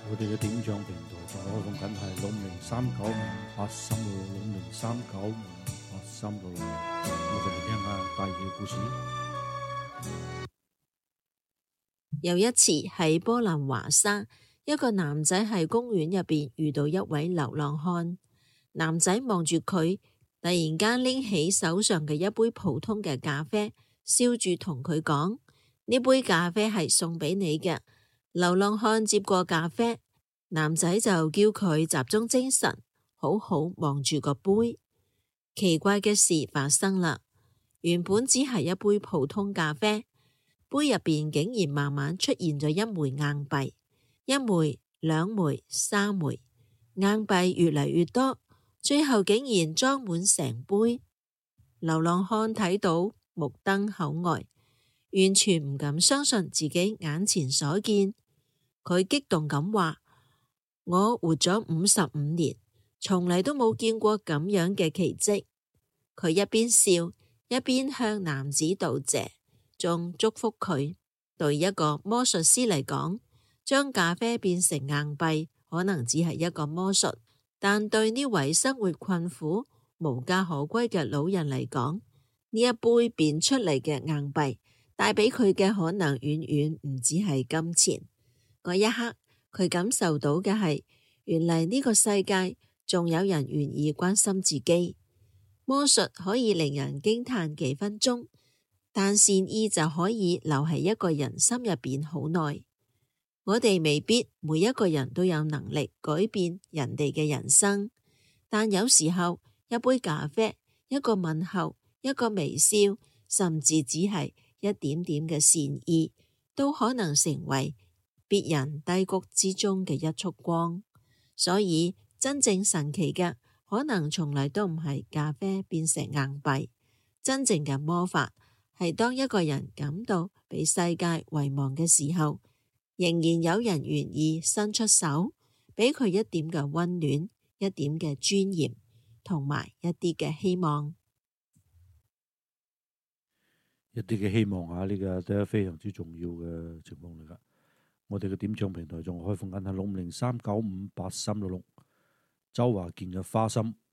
我哋嘅點唱平台仲開放緊係603958366，603958366，我哋嚟聽下第二個故事。 有一次喺波蘭華沙，一個男仔喺公園入邊遇到一位流浪漢。男仔望住佢，突然間拎起手上嘅一杯普通嘅咖啡，笑住同佢講：呢杯咖啡係送俾你嘅。流浪漢接過咖啡，男仔就叫佢集中精神，好好望住個杯。奇怪嘅事發生啦，原本只係一杯普通咖啡，杯入邊竟然慢慢出現咗一枚硬幣，一枚、兩枚、三枚，硬幣越嚟越多，最後竟然裝滿成杯。流浪漢睇到目瞪口呆，完全唔敢相信自己眼前所見。佢激動咁話：我活咗55年，從嚟都冇見過咁樣嘅奇蹟。佢一邊笑，一邊向男子道謝，仲祝福佢。對一個魔術師嚟講，將咖啡變成硬幣可能只係一個魔術，但對呢位生活困苦、無家可歸嘅老人嚟講，呢一杯變出嚟嘅硬幣帶俾佢嘅可能遠遠唔止係金錢。嗰一刻，佢感受到嘅係，原來呢個世界仲有人願意關心自己。魔術可以令人驚嘆幾分鐘，但善意就可以留喺一個人心入邊好耐。我哋未必每一個人都有能力改變人哋嘅人生，但有時候一杯咖啡、一個問候、一個微笑，甚至只係一點點嘅善意，都可能成為別人低谷之中嘅一束光。所以真正神奇嘅可能從來都唔係咖啡變成硬幣，真正嘅魔法係當一個人感到被世界遺忘嘅時候，仍然有人願意伸出手，俾佢一點嘅溫暖，一點嘅尊嚴，同埋一啲嘅希望。 一啲嘅希望啊，呢個都係非常之重要嘅情況嚟噶。我哋嘅點唱平台仲開放緊係603958366，周華健嘅花心。